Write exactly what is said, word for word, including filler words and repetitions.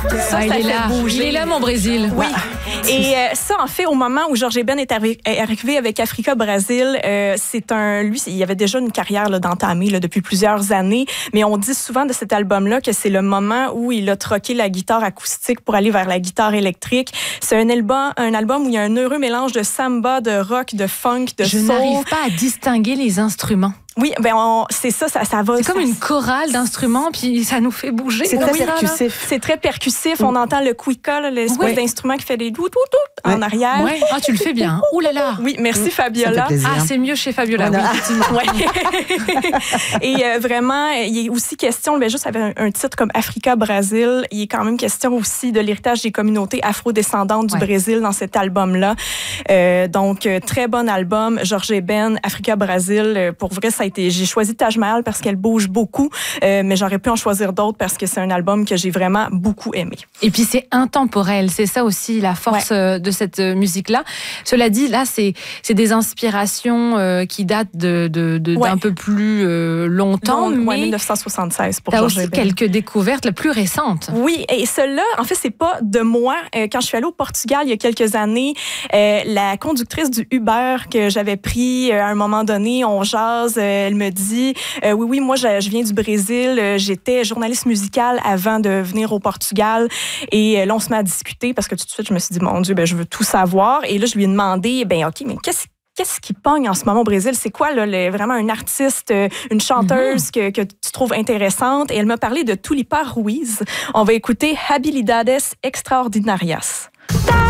Ça, ah, il ça est fait là. bouger. Il est là, mon Brésil. Oui. Et euh, ça, en fait, au moment où Jorge Ben est, arri- est arrivé avec Africa Brasil, euh, c'est un, lui, il avait déjà une carrière là, d'entamée là, depuis plusieurs années, mais on dit souvent de cet album-là que c'est le moment où il a troqué la guitare acoustique pour aller vers la guitare électrique. C'est un album, un album où il y a un heureux mélange de samba, de rock, de funk, de Je soul. n'arrive pas à distinguer les instruments. Oui, ben on, c'est ça, ça, ça va. C'est comme ça, une chorale d'instruments, puis ça nous fait bouger. C'est très percussif. C'est très percussif. On entend le cuica, là, l'espèce Oui. d'instrument qui fait des dout, dout, dout en Ouais. arrière. Ouais. Ah, tu le fais bien. Ouh là là. Oui, merci Ça me Fabiola. fait plaisir. Ah, c'est mieux chez Fabiola. Voilà. Oui, effectivement. Ouais. Et euh, vraiment, il est aussi question, ben, juste avec un, un titre comme Africa Brasil, il est quand même question aussi de l'héritage des communautés afro-descendantes du Ouais. Brésil dans cet album-là. Euh, donc, euh, très bon album. Jorge Ben, Africa Brasil. Euh, pour vrai, ça a été, j'ai choisi Taj Mahal parce qu'elle bouge beaucoup, euh, mais j'aurais pu en choisir d'autres parce que c'est un album que j'ai vraiment beaucoup aimé. Et puis c'est intemporel, c'est ça aussi la force ouais. de cette musique-là. Cela dit, là, c'est, c'est des inspirations euh, qui datent de, de, de, ouais. d'un peu plus euh, longtemps. Donc, mais ouais, dix-neuf cent soixante-seize pour Jorge Jorge aussi Ben. Quelques découvertes les plus récentes. Oui, et cela, en fait, c'est pas de moi. Euh, quand je suis allée au Portugal il y a quelques années, euh, la conductrice du Uber que j'avais pris euh, à un moment donné, on jase, euh, elle me dit Euh, oui, oui, moi, je, je viens du Brésil. Euh, j'étais journaliste musicale avant de venir au Portugal. Et euh, là, on se met à discuter parce que tout de suite, je me suis dit, mon Dieu, ben, je veux tout savoir. Et là, je lui ai demandé, ben, OK, mais qu'est-ce Qu'est-ce qui pogne en ce moment au Brésil? C'est quoi, là, le, vraiment un artiste, une chanteuse mm-hmm. que, que tu trouves intéressante? Et elle m'a parlé de Tulipa Ruiz. On va écouter Habilidades Extraordinarias.